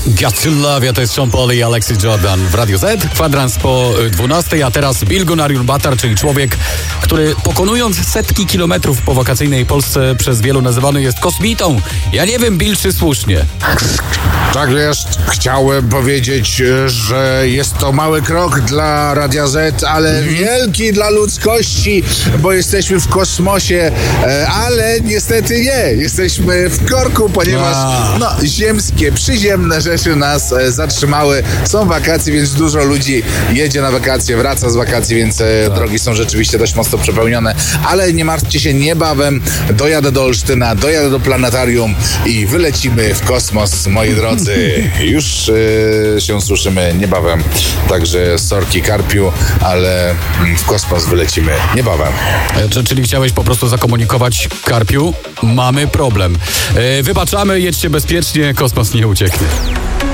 Got to Love You, to jest Sean Paul i Alexis Jordan w Radio Z. Kwadrans po 12, a teraz Bilgun Arjun-Batar, czyli człowiek, który pokonując setki kilometrów po wakacyjnej Polsce przez wielu nazywany jest kosmitą. Ja nie wiem, Bill, czy słusznie. Tak jest. Chciałem powiedzieć, że jest to mały krok dla Radia Z, ale wielki dla ludzkości, bo jesteśmy w kosmosie, ale niestety nie. Jesteśmy w korku, ponieważ ziemskie, przyziemne rzeczy nas zatrzymały. Są wakacje, więc dużo ludzi jedzie na wakacje, wraca z wakacji, więc drogi są rzeczywiście dość mocno przepełnione, ale nie martwcie się, niebawem dojadę do Olsztyna, dojadę do planetarium i wylecimy w kosmos, moi drodzy. Już się słyszymy niebawem, także sorki Karpiu, ale w kosmos wylecimy niebawem. Czyli chciałeś po prostu zakomunikować Karpiu? Mamy problem. Wybaczamy, jedźcie bezpiecznie, kosmos nie ucieknie.